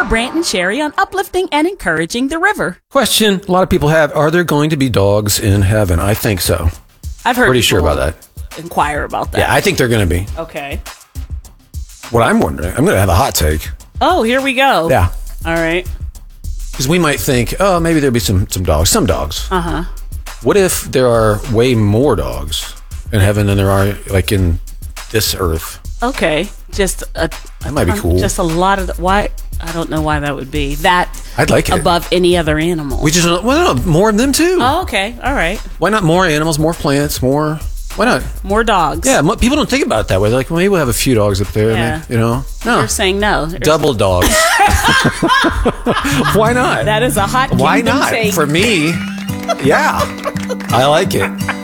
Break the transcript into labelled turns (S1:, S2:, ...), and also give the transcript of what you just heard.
S1: Brant and Sherry on uplifting and encouraging the river.
S2: Question a lot of people have, are there going to be dogs in heaven? I think so.
S1: I've heard
S2: pretty sure about that.
S1: Inquire about that.
S2: Yeah, I think they're going to be.
S1: Okay.
S2: What I'm wondering, I'm going to have a hot take.
S1: Oh, here we go.
S2: Yeah.
S1: All right.
S2: Because we might think, oh, maybe there'll be some dogs. Some dogs.
S1: Uh-huh.
S2: What if there are way more dogs in heaven than there are, like, in this earth?
S1: Okay.
S2: That might be cool.
S1: Just a lot of... why? I don't know why that would be.
S2: I'd like it.
S1: Above any other animal.
S2: More of them, too.
S1: Oh, okay. All right.
S2: Why not more animals, more plants, more... Why not?
S1: More dogs.
S2: Yeah, people don't think about it that way. They're like, well, maybe we'll have a few dogs up there.
S1: Yeah.
S2: Maybe, No.
S1: You're saying no.
S2: Double dogs. Why not?
S1: That is a hot
S2: Why
S1: kingdom
S2: not?
S1: take.
S2: For me, yeah. I like it.